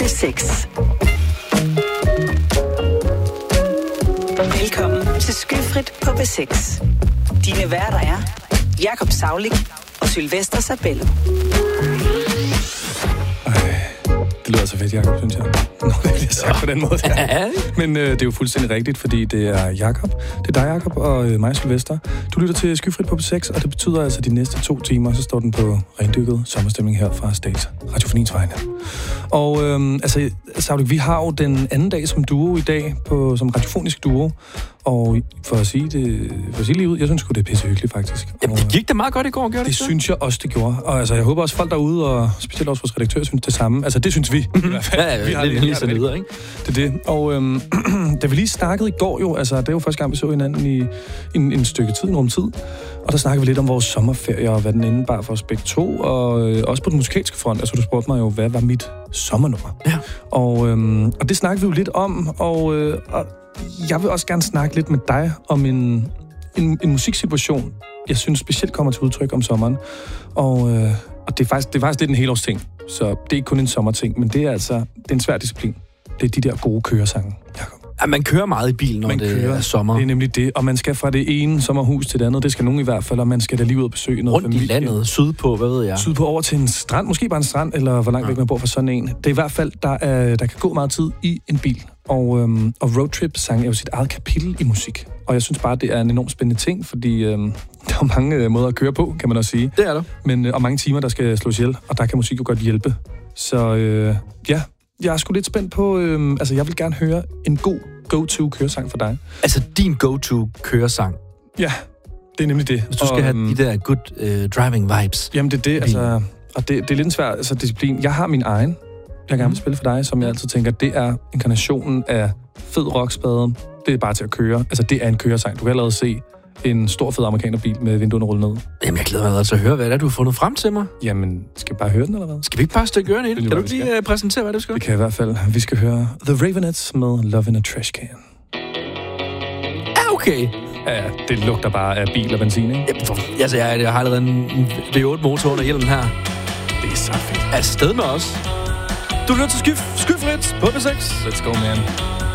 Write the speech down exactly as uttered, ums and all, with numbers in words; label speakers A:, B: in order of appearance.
A: B seks. Velkommen til Skyfrit på B seks. Dine værter er Jakob Saulik og Sylvester Sabello.
B: Det lyder så fedt, Jakob, synes jeg. Nå, det bliver sagt på den måde. Ja. Men øh, det er jo fuldstændig rigtigt, fordi det er Jakob, det er dig, Jakob, og øh, mig, Sylvester. Du lytter til Skyfrit på B seks, og det betyder altså, at de næste to timer, så står den på rendykket sommerstemning her fra Stats Radiofoniens vegne. Og øh, altså, Saulik, vi har jo den anden dag som duo i dag, på, som radiofonisk duo. Og for at sige det, for at sige lige ud, jeg synes sgu, det er pissehyggeligt, faktisk.
C: Jamen, det gik da meget godt i går, gjorde det
B: Det
C: ikke?
B: synes jeg også, det gjorde. Og altså, jeg håber også, folk derude, og specielt også vores redaktør, synes det samme. Altså, det synes vi. I hvert fald.
C: Ja, ja,
B: vi har
C: det er lige så
B: det,
C: videre, ikke?
B: Det er det. Og øhm, da vi lige snakkede i går jo, altså, det er jo første gang, vi så hinanden i en, en stykke tid, en rum tid. Og der snakkede vi lidt om vores sommerferie, og hvad den indebar for os begge to. Og øh, også på den musikalske front. Altså, du spurgte mig jo, hvad var mit sommernummer?
C: Ja.
B: Og, øhm, og det snakkede vi jo lidt om, og... Øh, og jeg vil også gerne snakke lidt med dig om en, en, en musiksituation, jeg synes specielt kommer til udtryk om sommeren. Og, øh, og det, er faktisk, det er faktisk lidt en helårsting, så det er ikke kun en sommerting, men det er altså det er en svær disciplin. Det er de der gode køresange, Jakob.
C: Ja, man kører meget i bil, når
B: man
C: det
B: kører,
C: er sommer.
B: Det er nemlig det, og man skal fra det ene sommerhus til det andet. Det skal nogen i hvert fald, og man skal da lige ud og besøge noget
C: rundt
B: familie.
C: I landet, sydpå, hvad ved jeg?
B: Sydpå over til en strand, måske bare en strand, eller hvor langt væk ja. man bor fra sådan en. Det er i hvert fald, der, er, der kan gå meget tid i en bil. Og, øhm, og roadtrip-sang er jo sit eget kapitel i musik. Og jeg synes bare, det er en enormt spændende ting, fordi øhm, der er mange øh, måder at køre på, kan man også sige.
C: Det er der.
B: Men, øh, og mange timer, der skal slås ihjel, og der kan musik jo godt hjælpe. Så øh, ja, jeg er sgu lidt spændt på, øh, altså jeg vil gerne høre en god go-to køresang for dig.
C: Altså din go-to køresang?
B: Ja, det er nemlig det.
C: Hvis du skal og, have de der good uh, driving vibes.
B: Jamen det er det, altså, og det, det er lidt en svær altså, disciplin. Jeg har min egen, jeg gerne vil spille for dig, som jeg altid tænker, det er inkarnationen af fed rockspade. Det er bare til at køre. Altså, det er en køresang. Du kan allerede se en stor, fed amerikanerbil med vinduerne rullet ned.
C: Jamen, jeg glæder mig altså at høre, hvad det er, du har fundet frem til mig.
B: Jamen, skal vi bare høre den, eller hvad?
C: Skal vi ikke bare stikke ørerne i det? Kan du ikke lige uh, præsentere, hvad du skal?
B: Det kan jeg i hvert fald. Vi skal høre The Raveonettes med Love in a Trash Can.
C: Ja, okay.
B: Ja, det lugter bare af bil og benzin, ikke?
C: Jamen, for, altså, jeg, jeg har allerede en V otte motor under hjelmen her.
B: Det er så fedt.
C: Afsted med os. Du lytter til Skyf, Skyfrit på B seks.
B: Let's go, man.